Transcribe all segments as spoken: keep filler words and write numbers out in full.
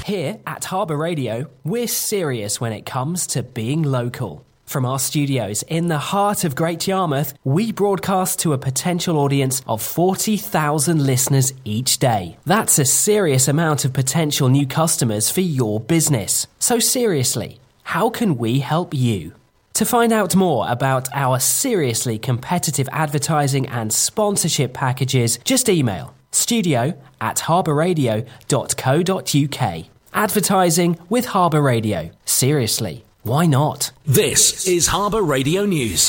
Here at Harbour Radio, we're serious when it comes to being local. From our studios in the heart of Great Yarmouth, we broadcast to a potential audience of forty thousand listeners each day. That's a serious amount of potential new customers for your business. So seriously, how can we help you? To find out more about our seriously competitive advertising and sponsorship packages, just email studio at harbourradio dot co dot uk. Advertising with Harbour Radio. Seriously, why not? This is Harbour Radio News.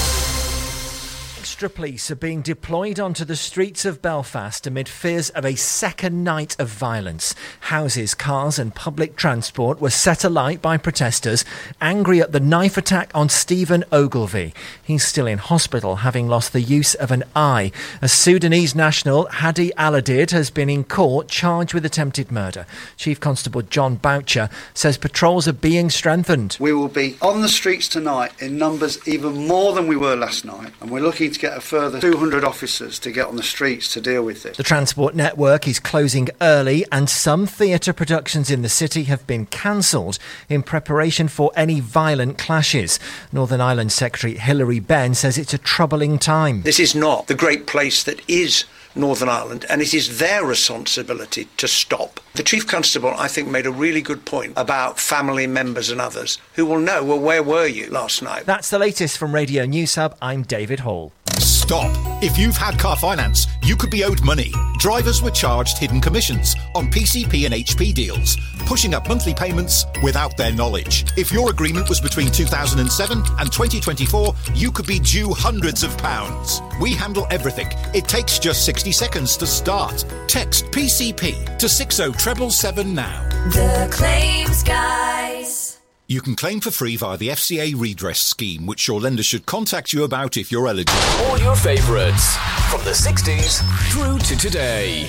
Extra police are being deployed onto the streets of Belfast amid fears of a second night of violence. Houses, cars and public transport were set alight by protesters angry at the knife attack on Stephen Ogilvie. He's still in hospital, having lost the use of an eye. A Sudanese national, Hadi Aladid, has been in court charged with attempted murder. Chief Constable John Boucher says patrols are being strengthened. We will be on the streets tonight in numbers even more than we were last night, and we're looking to get a further two hundred officers to get on the streets to deal with this. The transport network is closing early and some theatre productions in the city have been cancelled in preparation for any violent clashes. Northern Ireland Secretary Hilary Benn says it's a troubling time. This is not the great place that is Northern Ireland, and it is their responsibility to stop. The Chief Constable, I think, made a really good point about family members and others who will know, well, where were you last night? That's the latest from Radio News Hub. I'm David Hall. Stop. If you've had car finance, you could be owed money. Drivers were charged hidden commissions on P C P and H P deals, pushing up monthly payments without their knowledge. If your agreement was between two thousand seven and twenty twenty-four, you could be due hundreds of pounds. We handle everything. It takes just sixty seconds to start. Text P C P to six oh seven seven now. The Claims Guys. You can claim for free via the F C A redress scheme, which your lender should contact you about if you're eligible. All your favourites from the sixties through to today.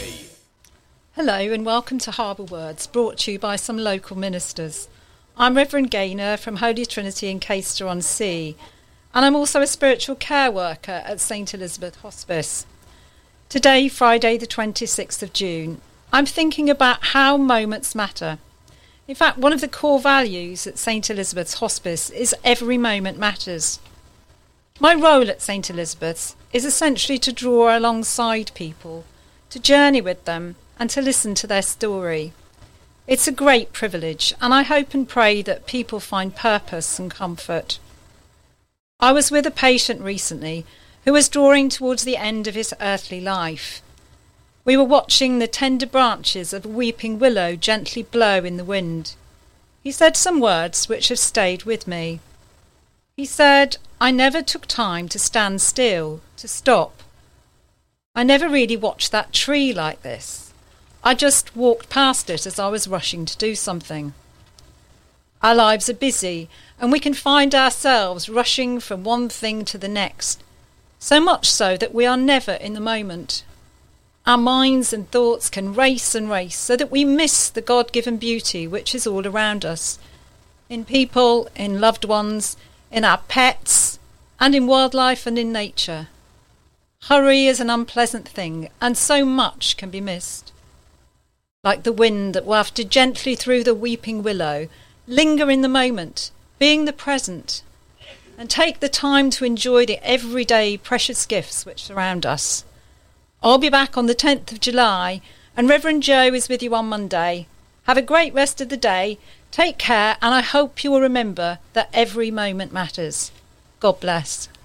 Hello and welcome to Harbour Words, brought to you by some local ministers. I'm Reverend Gaynor from Holy Trinity in Caister-on-Sea, and I'm also a spiritual care worker at Saint Elizabeth Hospice. Today, Friday the twenty-sixth of June, I'm thinking about how moments matter. In fact, one of the core values at Saint Elizabeth's Hospice is every moment matters. My role at Saint Elizabeth's is essentially to draw alongside people, to journey with them and to listen to their story. It's a great privilege, and I hope and pray that people find purpose and comfort. I was with a patient recently who was drawing towards the end of his earthly life. We were watching the tender branches of a weeping willow gently blow in the wind. He said some words which have stayed with me. He said, "I never took time to stand still, to stop. I never really watched that tree like this. I just walked past it as I was rushing to do something." Our lives are busy, and we can find ourselves rushing from one thing to the next, so much so that we are never in the moment. Our minds and thoughts can race and race so that we miss the God-given beauty which is all around us, in people, in loved ones, in our pets, and in wildlife and in nature. Hurry is an unpleasant thing, and so much can be missed. Like the wind that wafted gently through the weeping willow, linger in the moment, being the present, and take the time to enjoy the everyday precious gifts which surround us. I'll be back on the tenth of July, and Reverend Joe is with you on Monday. Have a great rest of the day, take care, and I hope you will remember that every moment matters. God bless.